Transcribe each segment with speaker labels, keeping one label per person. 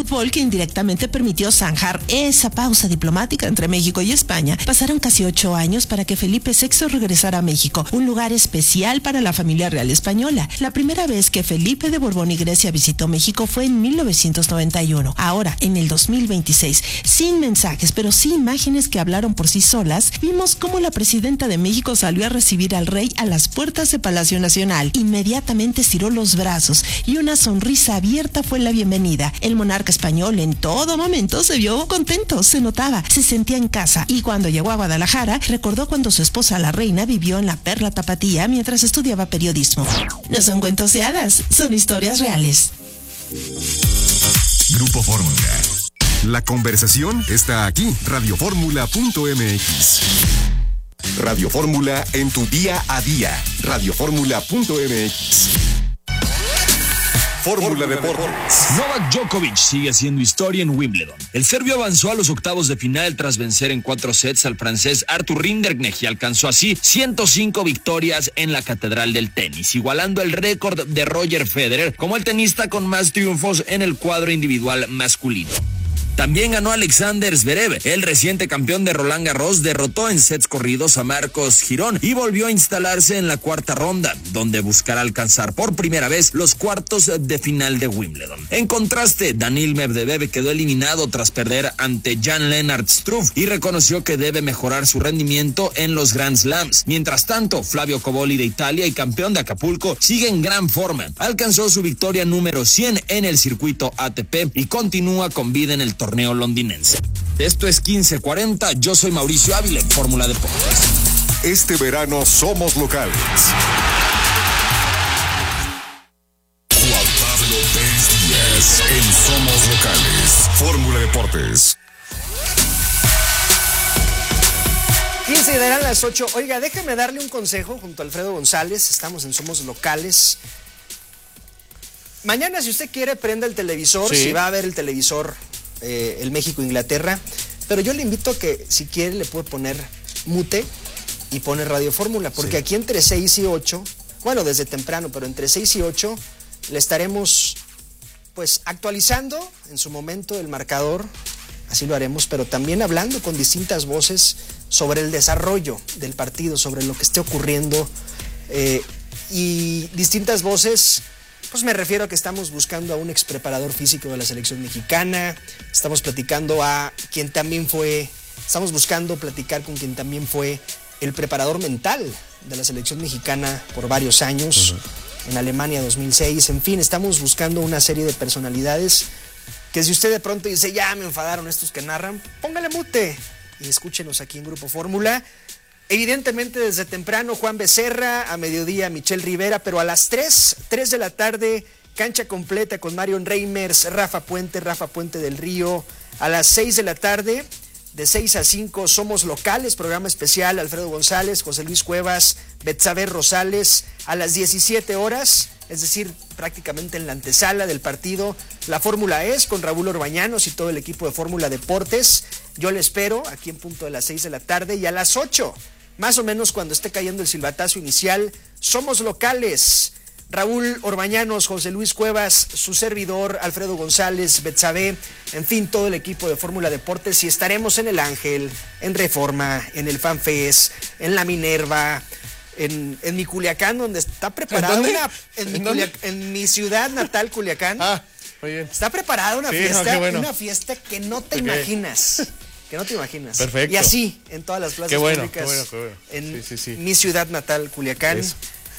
Speaker 1: fútbol que indirectamente permitió zanjar esa pausa diplomática entre México y España, pasaron casi 8 años para que Felipe VI regresara a México, un lugar especial para la familia real española. La primera vez que Felipe de Borbón y Grecia visitó México fue en 1991. Ahora, en el 2026, sin mensajes, pero sí imágenes que hablaron por sí solas, vimos cómo la presidenta de México salió a recibir al rey a las puertas de Palacio Nacional. Inmediatamente estiró los brazos y una sonrisa abierta fue la bienvenida. El monarca español en todo momento se vio contento, se notaba, se sentía en casa, y cuando llegó a Guadalajara recordó cuando su esposa la reina vivió en la Perla Tapatía mientras estudiaba periodismo. No son cuentos de hadas, son historias reales.
Speaker 2: Grupo Fórmula. La conversación está aquí. Radioformula.mx. Radio Fórmula en tu día a día. Radioformula.mx. Fórmula Deportes.
Speaker 3: Novak Djokovic sigue haciendo historia en Wimbledon. El serbio avanzó a los octavos de final tras vencer en 4 sets al francés Arthur Rinderknecht y alcanzó así 105 victorias en la catedral del tenis, igualando el récord de Roger Federer como el tenista con más triunfos en el cuadro individual masculino. También ganó Alexander Zverev. El reciente campeón de Roland Garros derrotó en sets corridos a Marcos Girón y volvió a instalarse en la cuarta ronda, donde buscará alcanzar por primera vez los cuartos de final de Wimbledon. En contraste, Daniil Medvedev quedó eliminado tras perder ante Jan-Lennard Struff y reconoció que debe mejorar su rendimiento en los Grand Slams. Mientras tanto, Flavio Cobolli de Italia y campeón de Acapulco sigue en gran forma. Alcanzó su victoria número 100 en el circuito ATP y continúa con vida en el torneo londinense. Esto es 1540, yo soy Mauricio Ávila en Fórmula Deportes.
Speaker 2: Este verano somos locales. Juan Pablo Pérez Díaz en Somos Locales. Fórmula Deportes.
Speaker 4: 15 darán las 8. Oiga, déjeme darle un consejo junto a Alfredo González. Estamos en Somos Locales. Mañana, si usted quiere, prenda el televisor.
Speaker 5: Sí.
Speaker 4: Si va a ver el televisor, el México-Inglaterra. Pero yo le invito a que, si quiere, le puede poner mute y pone Radio Fórmula. Porque aquí entre 6 y 8, bueno, desde temprano, pero entre 6 y 8, le estaremos, pues, actualizando en su momento el marcador. Así lo haremos, pero también hablando con distintas voces sobre el desarrollo del partido, sobre lo que esté ocurriendo. Y distintas voces, pues me refiero a que estamos buscando a un ex preparador físico de la selección mexicana, estamos platicando a quien también fue, estamos buscando platicar con quien también fue el preparador mental de la selección mexicana por varios años, en Alemania 2006, en fin, estamos buscando una serie de personalidades que si usted de pronto dice, ya me enfadaron estos que narran, póngale mute y escúchenos aquí en Grupo Fórmula. Evidentemente desde temprano Juan Becerra, a mediodía Michelle Rivera, pero a las 3 de la tarde, cancha completa con Marion Reimers, Rafa Puente del Río. A las 6 de la tarde, de 6 a 5, Somos Locales, programa especial, Alfredo González, José Luis Cuevas, Betsabe Rosales. A las 17 horas, es decir, prácticamente en la antesala del partido, la Fórmula es con Raúl Orbañanos y todo el equipo de Fórmula Deportes. Yo le espero aquí en punto de las 6 de la tarde, y a las 8, más o menos cuando esté cayendo el silbatazo inicial, Somos Locales. Raúl Orbañanos, José Luis Cuevas, su servidor, Alfredo González, Betsabe, en fin, todo el equipo de Fórmula Deportes, y estaremos en el Ángel, en Reforma, en el FanFest, en la Minerva, en mi Culiacán, donde está preparada en mi ciudad natal, Culiacán.
Speaker 5: Muy bien.
Speaker 4: Está preparada una fiesta, una fiesta que no te imaginas. Que no te imaginas.
Speaker 5: Perfecto.
Speaker 4: Y así, en todas las plazas públicas.
Speaker 5: Qué bueno.
Speaker 4: En mi ciudad natal, Culiacán.
Speaker 5: Eso.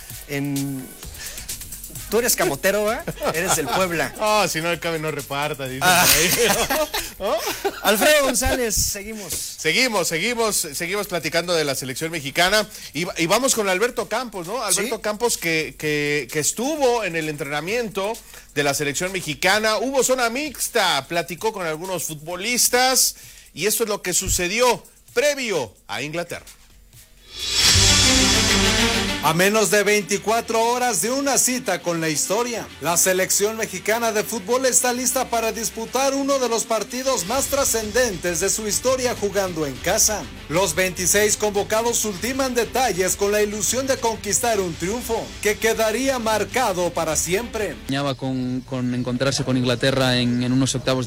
Speaker 4: Tú eres camotero, ¿va? Eres del Puebla.
Speaker 5: Si no cabe, no reparta. Dice por ahí. ¿Oh?
Speaker 4: Alfredo González, seguimos.
Speaker 5: Seguimos platicando de la selección mexicana. Y vamos con Alberto Campos, ¿no? Alberto Campos que estuvo en el entrenamiento de la selección mexicana. Hubo zona mixta, platicó con algunos futbolistas. Y esto es lo que sucedió previo a Inglaterra.
Speaker 6: A menos de 24 horas de una cita con la historia, la selección mexicana de fútbol está lista para disputar uno de los partidos más trascendentes de su historia jugando en casa. Los 26 convocados ultiman detalles con la ilusión de conquistar un triunfo que quedaría marcado para siempre.
Speaker 7: Soñaba con encontrarse con Inglaterra en unos octavos